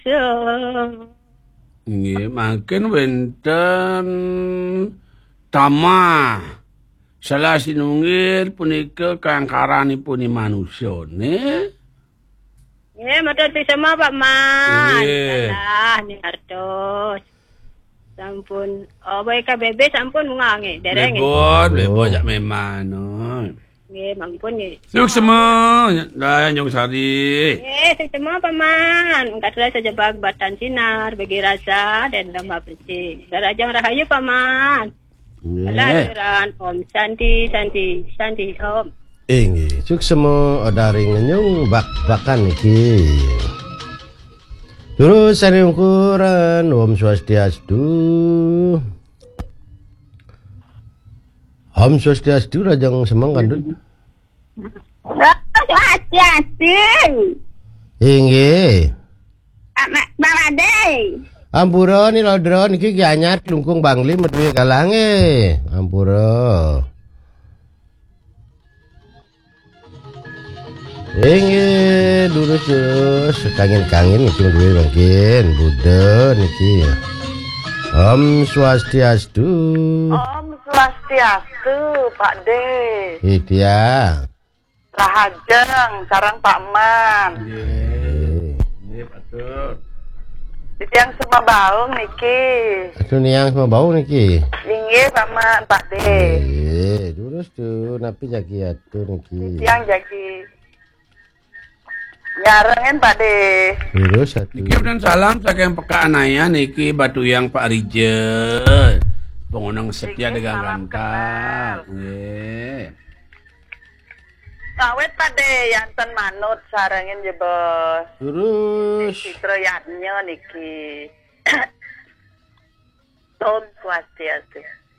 Nggih, makin wonten tamah. Salah sinunggil punika kangkaranipun manusya nggih. Nggih, matur pisema Pak Man. Nggih. Salah niartos. Sampun WKBB sampun ngange dereng. Lebon jak memano. Nggih, mampun nggih. Yuk semua, dah nyong sari. Nggih, semua Pak Man. Katula saja batan sinar bagi rasa dan tambah bersih. Darajang rahayu Pak Man. Kelahiran Om Santi Om. Nggih, suksema odari ngenyung bak-bakan iki. Terus sari ukuran Om Swastiastu. Om Swastiastu rajang semang kandut. Swastiastu. Nggih. Bang Ade. Ampura ni lodro niki ki anyar lungkung bangli metu kalange. Ampura. Lurus kangen-kangen niki duwe makin Buddha niki. Om Swastiastu. Om Swastiastu, Pak De. Iya. Rahajeng sareng Pak Man. Nggih, Patur. Titiang semua baung niki. Aduh niang sama bau niki. Inggih Pak Man, Pak De. Lurus tuh napi jaki atur niki. Titiang jagi. Nyarengen Pak De. Lurus satu. Niki dan salam saking pekaanaya niki batu yang Pak Rijen. Pengonang setia Niki, dengan salam gantang. kenal. Nggih. Kawet Pak De yanten manut sarengin je bos. Lurus. Citroyatnya niki. Om Swastiastu.